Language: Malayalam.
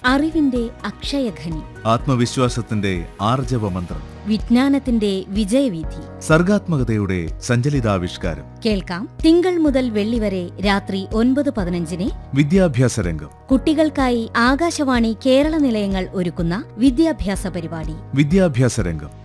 അറിവിന്റെ അക്ഷയഖനി, ആത്മവിശ്വാസത്തിന്റെ ആർജവമന്ത്രം, വിജ്ഞാനത്തിന്റെ വിജയവീഥി, സർഗാത്മകതയുടെ സഞ്ചലിതാവിഷ്കാരം. കേൾക്കാം തിങ്കൾ മുതൽ വെള്ളി വരെ രാത്രി 9:15 വിദ്യാഭ്യാസ രംഗം. കുട്ടികൾക്കായി ആകാശവാണി കേരള നിലയങ്ങൾ ഒരുക്കുന്ന വിദ്യാഭ്യാസ പരിപാടി വിദ്യാഭ്യാസ രംഗം.